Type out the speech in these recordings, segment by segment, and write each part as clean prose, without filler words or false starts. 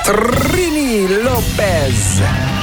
Trini Lopez.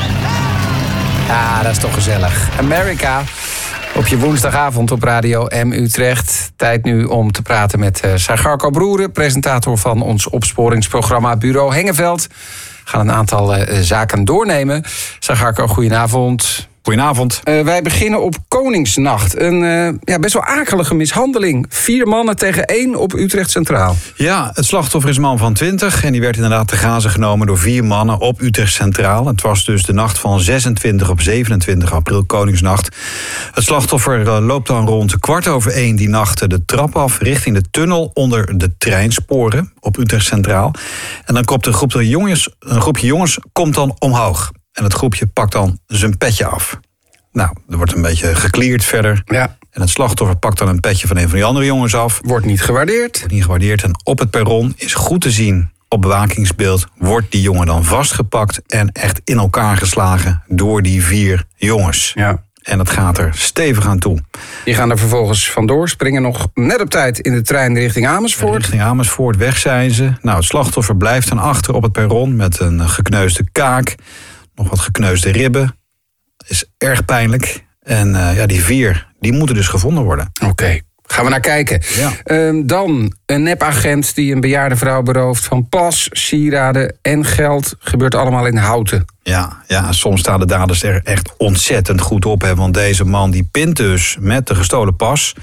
Dat is toch gezellig. America. Op je woensdagavond op Radio M Utrecht. Tijd nu om te praten met Sagarco Broeren, presentator van ons opsporingsprogramma Bureau Hengeveld. We gaan een aantal zaken doornemen. Sagarco, goedenavond. Goedenavond. Wij beginnen op Koningsnacht. Een best wel akelige mishandeling. 4 mannen tegen 1 op Utrecht Centraal. Ja, het slachtoffer is een man van 20... en die werd inderdaad te grazen genomen door 4 mannen op Utrecht Centraal. Het was dus de nacht van 26 op 27 april, Koningsnacht. Het slachtoffer loopt dan rond 1:15 die nacht de trap af richting de tunnel onder de treinsporen op Utrecht Centraal. En dan komt een groepje jongens komt dan omhoog. En het groepje pakt dan zijn petje af. Nou, er wordt een beetje geklierd verder. Ja. En het slachtoffer pakt dan een petje van een van die andere jongens af. Wordt niet gewaardeerd. Wordt niet gewaardeerd. En op het perron is goed te zien op bewakingsbeeld wordt die jongen dan vastgepakt en echt in elkaar geslagen door die 4 jongens. Ja. En het gaat er stevig aan toe. Die gaan er vervolgens vandoor, springen nog net op tijd in de trein richting Amersfoort. Richting Amersfoort, weg zijn ze. Nou, het slachtoffer blijft dan achter op het perron met een gekneusde kaak. Nog wat gekneusde ribben. Is erg pijnlijk. En die 4, die moeten dus gevonden worden. Oké, gaan we naar kijken. Ja. Dan een nepagent die een bejaarde vrouw berooft van pas, sieraden en geld. Gebeurt allemaal in Houten. Ja, soms staan de daders er echt ontzettend goed op. Hè, want deze man die pint dus met de gestolen pas.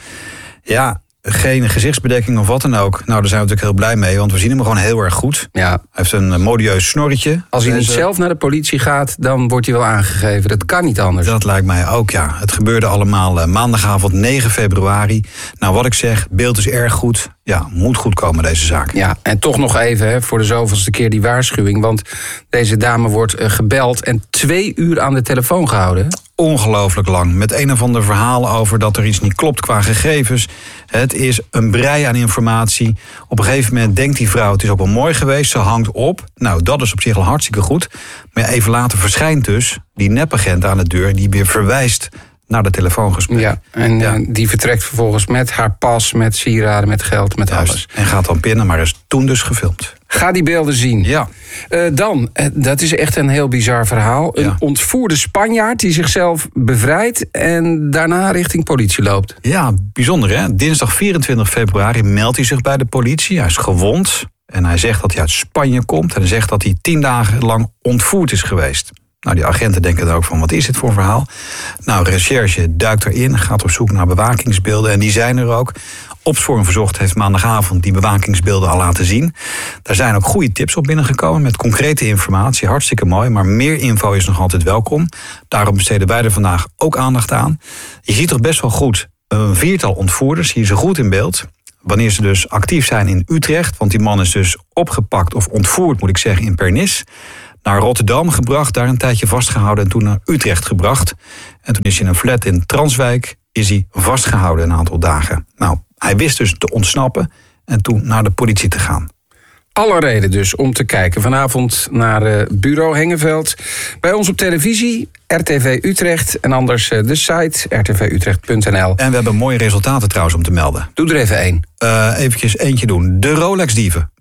Ja, geen gezichtsbedekking of wat dan ook. Nou, daar zijn we natuurlijk heel blij mee, want we zien hem gewoon heel erg goed. Ja. Hij heeft een modieus snorretje. Als hij niet zelf naar de politie gaat, dan wordt hij wel aangegeven. Dat kan niet anders. Dat lijkt mij ook, ja. Het gebeurde allemaal maandagavond 9 februari. Nou, wat ik zeg, beeld is erg goed. Ja, moet goed komen, deze zaak. Ja, en toch nog even voor de zoveelste keer die waarschuwing. Want deze dame wordt gebeld en 2 uur aan de telefoon gehouden. Ongelooflijk lang. Met een of ander verhaal over dat er iets niet klopt qua gegevens. Het is een brei aan informatie. Op een gegeven moment denkt die vrouw, het is ook wel mooi geweest. Ze hangt op. Nou, dat is op zich al hartstikke goed. Maar even later verschijnt dus die nepagent aan de deur die weer verwijst naar de telefoongesprek. Ja, en die vertrekt vervolgens met haar pas, met sieraden, met geld, met alles. En gaat dan pinnen, maar is toen dus gefilmd. Ga die beelden zien. Ja. Dan, dat is echt een heel bizar verhaal. Een ontvoerde Spanjaard die zichzelf bevrijdt en daarna richting politie loopt. Ja, bijzonder hè. Dinsdag 24 februari meldt hij zich bij de politie. Hij is gewond en hij zegt dat hij uit Spanje komt. En hij zegt dat hij 10 dagen lang ontvoerd is geweest. Nou, die agenten denken er ook van, wat is dit voor een verhaal? Nou, recherche duikt erin, gaat op zoek naar bewakingsbeelden. En die zijn er ook. Opsporing Verzocht heeft maandagavond die bewakingsbeelden al laten zien. Daar zijn ook goede tips op binnengekomen met concrete informatie. Hartstikke mooi, maar meer info is nog altijd welkom. Daarom besteden wij er vandaag ook aandacht aan. Je ziet toch best wel goed een 4-tal ontvoerders, hier ze goed in beeld. Wanneer ze dus actief zijn in Utrecht, want die man is dus opgepakt of ontvoerd, moet ik zeggen, in Pernis. Naar Rotterdam gebracht, daar een tijdje vastgehouden en toen naar Utrecht gebracht. En toen is hij in een flat in Transwijk is hij vastgehouden een aantal dagen. Nou, hij wist dus te ontsnappen en toen naar de politie te gaan. Alle reden dus om te kijken vanavond naar Bureau Hengeveld. Bij ons op televisie, RTV Utrecht en anders de site rtvutrecht.nl. En we hebben mooie resultaten trouwens om te melden. Doe er even 1. Eventjes eentje doen. De Rolex-dieven.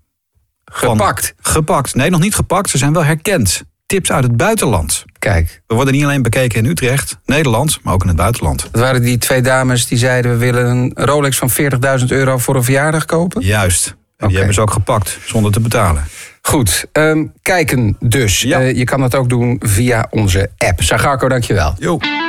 Gepakt. Nee, nog niet gepakt. Ze zijn wel herkend. Tips uit het buitenland. Kijk. We worden niet alleen bekeken in Utrecht, Nederland, maar ook in het buitenland. Dat waren die 2 dames die zeiden, we willen een Rolex van €40.000 voor een verjaardag kopen? Juist. En die hebben ze ook gepakt, zonder te betalen. Goed. Kijken dus. Ja. Je kan dat ook doen via onze app. Sagarco, dankjewel. Jo.